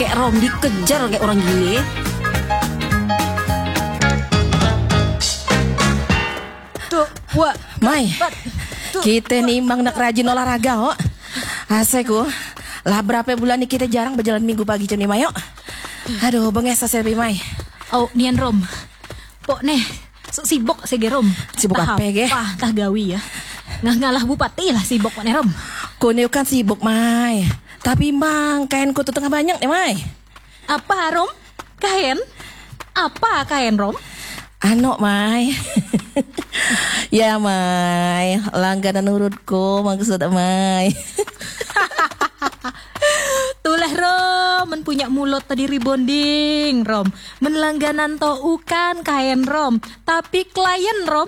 Kayak Rom dikejar kayak orang gile. Tuh, wah, Mai, kita nih emang nak rajin olahraga kok. Aseku, lah berapa bulan nih kita jarang berjalan minggu pagi cem ni Mai yuk. Aduh, benges asebi Mai. oh nian Rom. Pok neh, sibuk sege Rom. Sibuk apa, ge? Tah gawi ya. Ngalah bupati lah sibuk nih Rom. Kau kan sibuk Mai. Tapi mang kainku tuh tengah banyak nih Mai. Apa Rom? Kain? Apa kain Rom? Ano Mai. Ya Mai, langganan urutku maksud Mai. Tulah Rom, men punya mulut tadi rebonding Rom. Men langganan to ukan kain Rom, tapi klien Rom,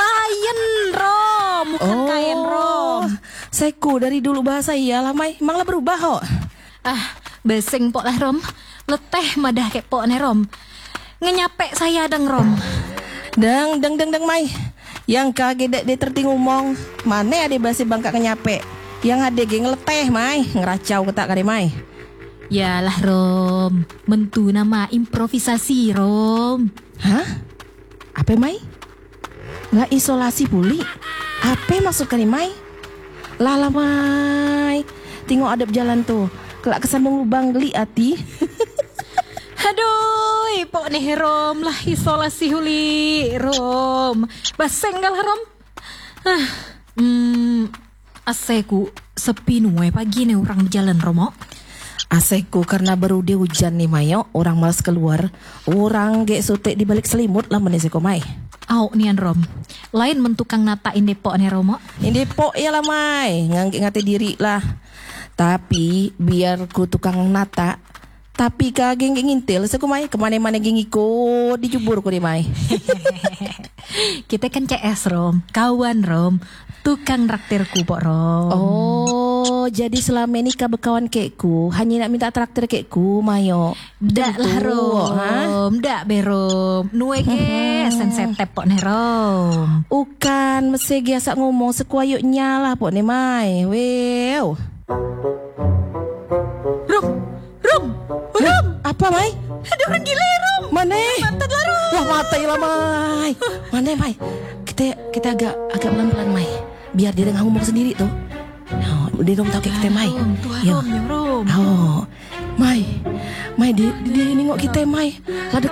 bukan kain Rom. Saiku dari dulu bahasa iya lah Mai, emang lah berubah kok. Besing pok lah Rom, leteh madah kek pok nih Rom. Ngenyapek saya deng Rom. Deng Mai. Yang kaget dek terting ngomong, mana ada basi bangka nyape. Yang ada geng leteh Mai, ngeracau ketak kali Mai. Yalah Rom, mentu nama improvisasi Rom. Hah? Apa Mai? Lah isolasi puli? Apa maksud kali Mai? Lala Mai, tengok adab jalan tuh. Kelak kesandung lubang geli hati. Aduh, pok nih Rom lah isolasi huli Rom. Baseng gal Rom. Aseku sepi nuwe pagi nih orang berjalan Romo. Aseku karena baru dia hujan nih Mayo, orang malas keluar. Orang gek sotek di balik selimut lah meneseko Mai. Au nian Rom. Lain mentukang natain depok nih Romo. Ini depok ya lah Mai, nganggek ngate diri lah. Tapi biar ku tukang nata, tapi kageng ngintil seku Mai kemana-mana geng ikut dijubur ku di Mai. Kita kan CS Rom, kawan Rom, tukang raktirku pok Rom. Oh, jadi selama ini kau berkawan kekku, hanya nak minta traktir kekku Mayo. Dak lah Rom, dak berom, nuege sensetep pok nih Rom. Ukan mesti biasa ngomong sekuayuknya lah pok nih Mai. Wow. Rom, apa Mai? Ada orang gila ya Rom. Mana? Mantat lah Rom. Wah mati lah Mai. Mana Mai? Kita agak pelan-pelan Mai. Biar dia dengar ngomong sendiri tuh. Oh, dia dong tahu kayak kita Mai. Tuh Rom. Oh, Mai dia nengok kita Mai. Lah